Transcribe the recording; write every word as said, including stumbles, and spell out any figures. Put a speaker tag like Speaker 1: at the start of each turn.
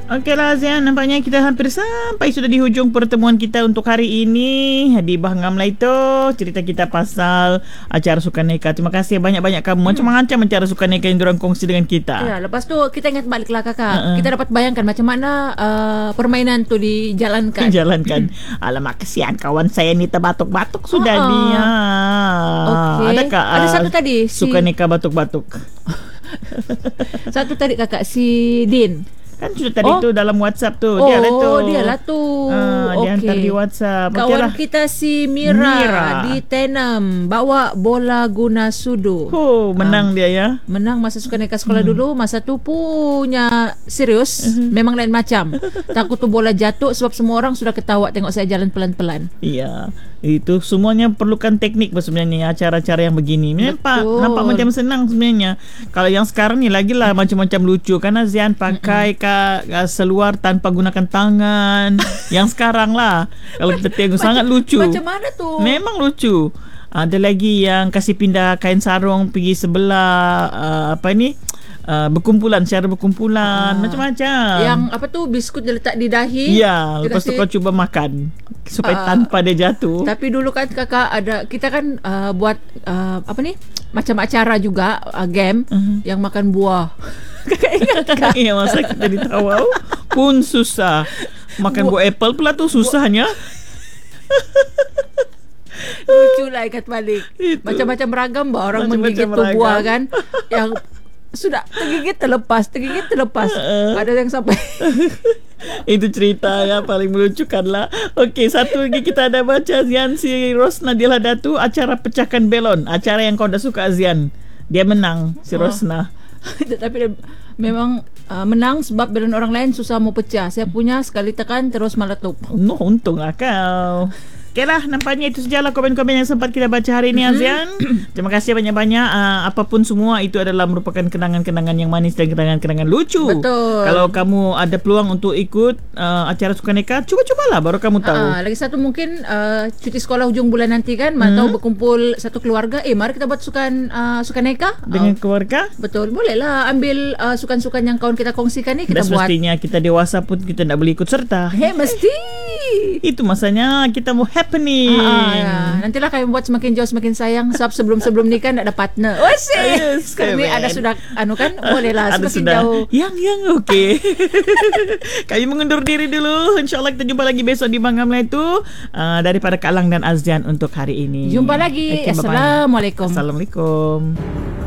Speaker 1: Okeylah Azian, nampaknya kita hampir sampai sudah di hujung pertemuan kita untuk hari ini di Bahangam lah itu, cerita kita pasal acara Sukaneka. Terima kasih banyak-banyak kamu. Macam-macam hmm. acara Sukaneka yang diorang kongsi dengan kita.
Speaker 2: Ya, lepas tu kita ingat baliklah kakak.
Speaker 1: Uh-uh.
Speaker 2: Kita dapat bayangkan macam mana uh, permainan tu dijalankan.
Speaker 1: Jalankan. Alamak, kesian kawan saya ni terbatuk-batuk sudah
Speaker 2: uh-uh.
Speaker 1: dia.
Speaker 2: Okay.
Speaker 1: Adakah
Speaker 2: Ada satu tadi si...
Speaker 1: Sukaneka batuk-batuk?
Speaker 2: Satu tadi kakak, si Din.
Speaker 1: Kan sudah tadi
Speaker 2: oh.
Speaker 1: tu dalam WhatsApp tu.
Speaker 2: Oh,
Speaker 1: dia lah tu.
Speaker 2: dia lah tu.
Speaker 1: Ah,
Speaker 2: okay.
Speaker 1: Dia hantar di WhatsApp.
Speaker 2: Kawan
Speaker 1: okay lah.
Speaker 2: kita si Mira, Mira di Tenam bawa bola guna sudu.
Speaker 1: Oh, menang ah. dia ya.
Speaker 2: Menang masa Sukaneka sekolah hmm. dulu. Masa tu punya serius. Uh-huh. Memang lain macam. Takut tu bola jatuh sebab semua orang sudah ketawa tengok saya jalan pelan-pelan.
Speaker 1: Iya. Itu semuanya perlukan teknik sebenarnya acara-acara yang begini. Nampak, nampak macam senang sebenarnya. Kalau yang sekarang ni lagilah macam-macam lucu. Karena Zian pakai ka, ka, seluar tanpa gunakan tangan. Yang sekarang lah. Kalau kita tengok sangat lucu.
Speaker 2: Macam mana tu?
Speaker 1: Memang lucu. Ada lagi yang kasih pindah kain sarung pergi sebelah uh, apa ni? Uh, berkumpulan, secara berkumpulan, ah. macam-macam.
Speaker 2: Yang apa tu, biskut dia letak di dahi.
Speaker 1: Ya, lepas tu kau cuba makan supaya uh, tanpa dia jatuh.
Speaker 2: Tapi dulu kan kakak ada, kita kan uh, buat uh, apa ni, macam acara juga, uh, game uh-huh. yang makan buah. Kakak ingat kan?
Speaker 1: Ya, masa kita di Tawau pun susah. Makan Bu- buah apple pula tu susahnya.
Speaker 2: Lucu lah ikat balik. Itu. Macam-macam ragam bah orang menggigit tu buah kan. Yang sudah tergigit terlepas, tergigit terlepas. Uh, Ada yang sampai
Speaker 1: itu cerita yang paling melucukan lah. Okey, satu lagi kita ada baca Zian, si Rosna Dila Datu, acara pecahkan belon, acara yang kau dah suka Zian. Dia menang si oh. Rosna.
Speaker 2: Tapi dia memang uh, menang sebab belon orang lain susah mau pecah. Saya punya sekali tekan terus meletup.
Speaker 1: No, untung lah kau. Okeylah, nampaknya itu sajalah komen-komen yang sempat kita baca hari ini, Azian. Terima kasih banyak-banyak. Uh, apapun semua itu adalah merupakan kenangan-kenangan yang manis dan kenangan-kenangan lucu.
Speaker 2: Betul.
Speaker 1: Kalau kamu ada peluang untuk ikut uh, acara Sukaneka, cuba-cubalah baru kamu tahu.
Speaker 2: Uh, lagi satu mungkin uh, cuti sekolah hujung bulan nanti kan, hmm. atau berkumpul satu keluarga. Eh, mari kita buat sukan uh, Sukaneka
Speaker 1: dengan
Speaker 2: oh.
Speaker 1: keluarga.
Speaker 2: Betul, bolehlah ambil uh, sukan-sukan yang kawan kita kongsikan ni kita
Speaker 1: dan
Speaker 2: buat. Dan
Speaker 1: semestinya kita dewasa pun kita tak boleh ikut serta.
Speaker 2: Hei, mesti.
Speaker 1: Itu masanya kita mau happening.
Speaker 2: Ah, ya. Nantilah kami buat semakin jauh semakin sayang. Sebab sebelum-sebelum ni kan ada partner. Oh sih. Yes, sekarang ni ada sudah anu kan, bolehlah semakin sudah jauh.
Speaker 1: Yang yang okey. Kami mengundur diri dulu. InsyaAllah kita jumpa lagi besok di Bahangam lah itu uh, daripada Kak Lang dan Azdian untuk hari ini.
Speaker 2: Jumpa lagi. Okay, Assalamualaikum.
Speaker 1: Assalamualaikum.